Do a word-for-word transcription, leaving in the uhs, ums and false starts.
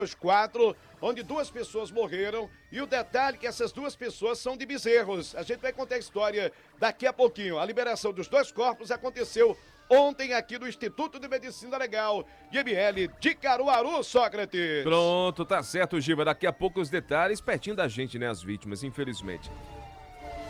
quatro, onde duas pessoas morreram, e o detalhe é que essas duas pessoas são de Bezerros. A gente vai contar a história daqui a pouquinho. A liberação dos dois corpos aconteceu ontem aqui no Instituto de Medicina Legal, I M L de Caruaru, Sócrates. Pronto, tá certo, Giba. Daqui a pouco os detalhes, pertinho da gente, né, as vítimas, infelizmente.